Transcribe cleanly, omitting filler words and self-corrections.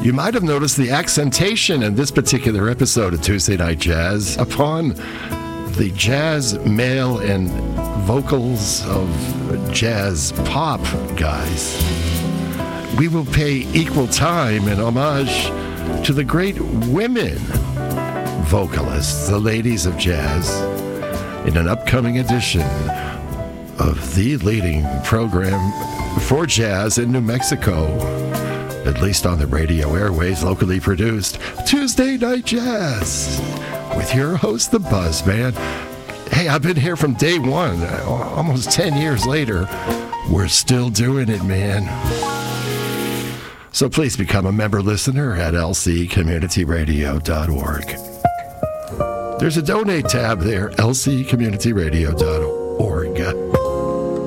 You might have noticed the accentation in this particular episode of Tuesday Night Jazz upon the jazz male and vocals of jazz pop guys. We will pay equal time and homage to the great women vocalists, the ladies of jazz, in an upcoming edition of the leading program for jazz in New Mexico, at least on the radio airways, locally produced, Tuesday Night Jazz, with your host, The Buzzman. Hey, I've been here from day one, almost 10 years later. We're still doing it, man. So please become a member listener at lccommunityradio.org. There's a donate tab there, lccommunityradio.org.